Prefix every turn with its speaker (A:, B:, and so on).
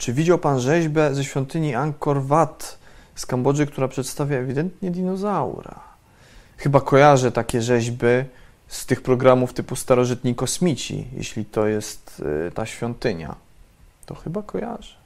A: Czy widział Pan rzeźbę ze świątyni Angkor Wat z Kambodży, która przedstawia ewidentnie dinozaura? Chyba kojarzę takie rzeźby z tych programów typu Starożytni Kosmici, jeśli to jest ta świątynia. To chyba kojarzę.